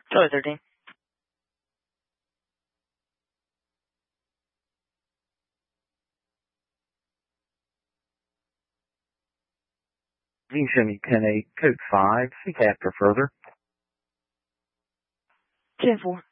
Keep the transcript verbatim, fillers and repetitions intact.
Charlie thirteen. Team Jimmy ten eight, code five, seek after further. ten four.